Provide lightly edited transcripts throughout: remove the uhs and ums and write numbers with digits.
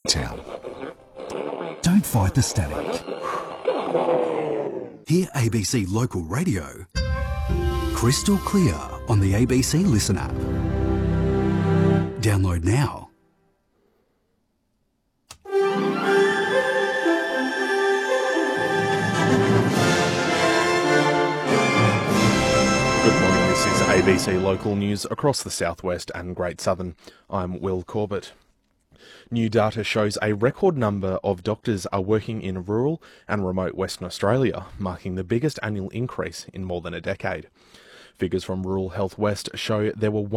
town. Don't fight the static. Hear ABC Local Radio crystal clear on the ABC Listen app. Download now. Good morning, this is ABC Local News across the southwest and Great Southern. I'm Will Corbett. New data shows a record number of doctors are working in rural and remote Western Australia, marking the biggest annual increase in more than a decade. Figures from Rural Health West show there were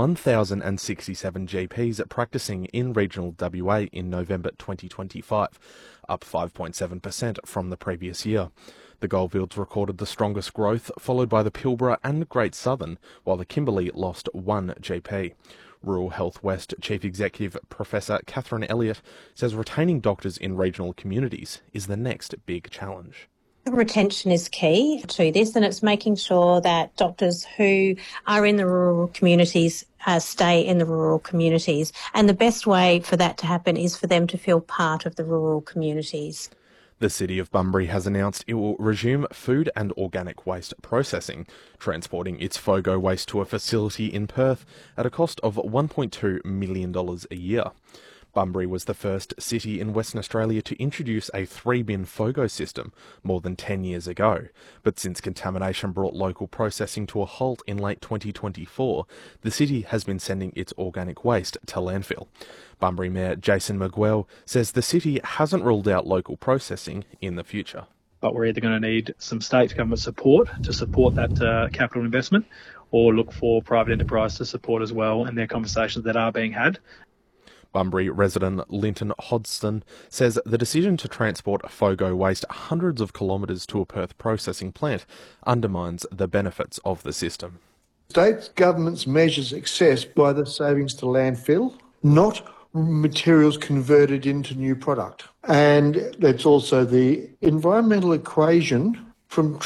1,067 GPs practising in regional WA in November 2025, up 5.7% from the previous year. The Goldfields recorded the strongest growth, followed by the Pilbara and Great Southern, while the Kimberley lost 1 GP. Rural Health West Chief Executive Professor Catherine Elliott says retaining doctors in regional communities is the next big challenge. Retention is key to this, and it's making sure that doctors who are in the rural communities stay in the rural communities. And the best way for that to happen is for them to feel part of the rural communities. The City of Bunbury has announced it will resume food and organic waste processing, transporting its FOGO waste to a facility in Perth at a cost of $1.2 million a year. Bunbury was the first city in Western Australia to introduce a 3-bin FOGO system more than 10 years ago. But since contamination brought local processing to a halt in late 2024, the city has been sending its organic waste to landfill. Bunbury Mayor Jason McGuell says the city hasn't ruled out local processing in the future. But we're either going to need some state government support to support that capital investment, or look for private enterprise to support as well, and there are conversations that are being had. Bunbury resident Linton Hodgson says the decision to transport FOGO waste hundreds of kilometres to a Perth processing plant undermines the benefits of the system. State governments measures excess by the savings to landfill, not materials converted into new product. And it's also the environmental equation from